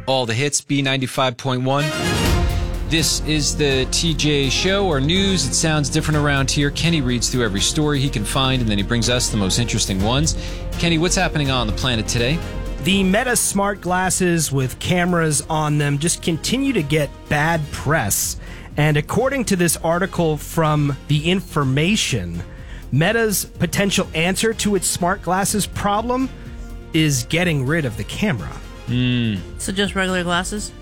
All the hits, B95.1. This is the TJ Show, or news. It sounds different around here. Kenny reads through every story he can find, and then he brings us the most interesting ones. Kenny, what's happening on the planet today? The Meta smart glasses with cameras on them just continue to get bad press. And according to this article from The Information, Meta's potential answer to its smart glasses problem is getting rid of the camera. So just regular glasses?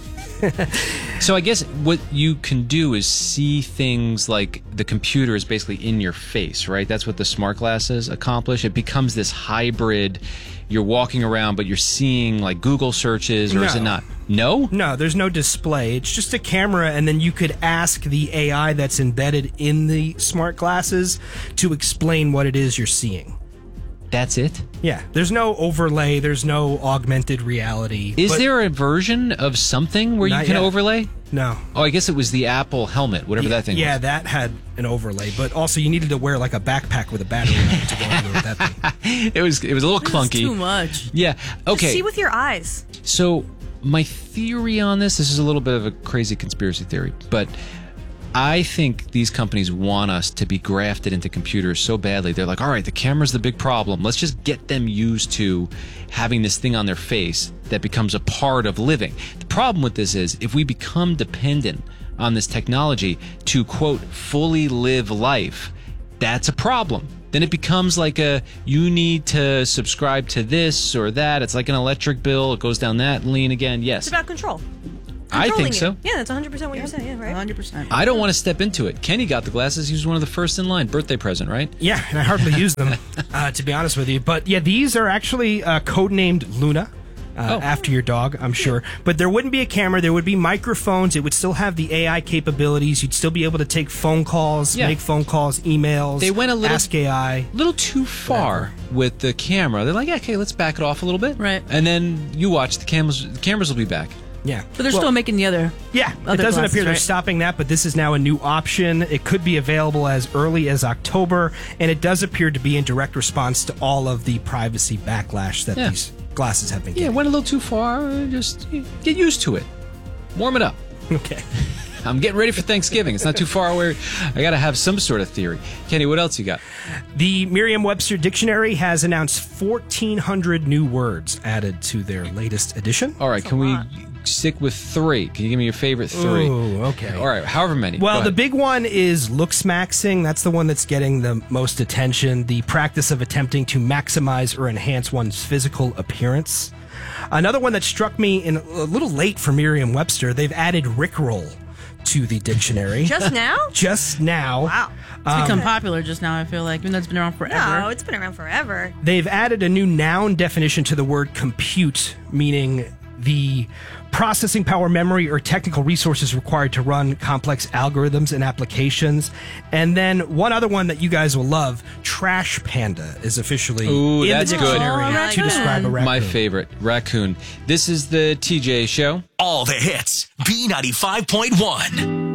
So I guess what you can do is see things like the computer is basically in your face, right? That's what the smart glasses accomplish. It becomes this hybrid. You're walking around, but you're seeing like Google searches, or is it not? No? No, there's no display. It's just a camera, and then you could ask the AI that's embedded in the smart glasses to explain what it is you're seeing. That's it? Yeah, there's no overlay, there's no augmented reality. Is there a version of something where you can overlay? No. Oh, I guess it was the Apple helmet, whatever that thing was. Yeah, that had an overlay, but also you needed to wear like a backpack with a battery in it to go over with that thing. It was a little clunky. Too much. Yeah, okay. Just see with your eyes. So my theory on this is a little bit of a crazy conspiracy theory, but I think these companies want us to be grafted into computers so badly. They're like, all right, the camera's the big problem. Let's just get them used to having this thing on their face that becomes a part of living. The problem with this is if we become dependent on this technology to, quote, fully live life, that's a problem. Then it becomes like you need to subscribe to this or that. It's like an electric bill. It goes down that lane again. Yes. It's about control. I think so. Yeah, that's 100% what you're saying. Yeah, right? 100%. I don't want to step into it. Kenny got the glasses. He was one of the first in line. Birthday present, right? Yeah, and I hardly use them, to be honest with you. But yeah, these are actually codenamed Luna. After your dog, I'm sure. But there wouldn't be a camera. There would be microphones. It would still have the AI capabilities. You'd still be able to take phone calls, make phone calls, emails, they went Ask AI. A little too far with the camera. They're like, okay, let's back it off a little bit. Right. And then you watch, the cameras will be back. Yeah. But they're still making the other. Yeah, other it doesn't glasses, appear they're right? stopping that, but this is now a new option. It could be available as early as October, and it does appear to be in direct response to all of the privacy backlash that these glasses have been getting. Yeah, went a little too far. Just get used to it. Warm it up. Okay. I'm getting ready for Thanksgiving. It's not too far away. I got to have some sort of theory. Kenny, what else you got? The Merriam-Webster Dictionary has announced 1,400 new words added to their latest edition. All right, can we stick with 3? Can you give me your favorite 3? Ooh, okay. All right, however many. Well, the big one is looksmaxing. That's the one that's getting the most attention. The practice of attempting to maximize or enhance one's physical appearance. Another one that struck me a little late for Merriam-Webster, they've added Rickroll to the dictionary. Just now? Just now. Wow. It's become popular just now, I feel like. Even though it's been around forever. No, it's been around forever. They've added a new noun definition to the word compute, meaning the processing power, memory, or technical resources required to run complex algorithms and applications. And then one other one that you guys will love, Trash Panda, is officially in the dictionary to describe a raccoon. My favorite, raccoon. This is the TJ Show. All the hits, B95.1.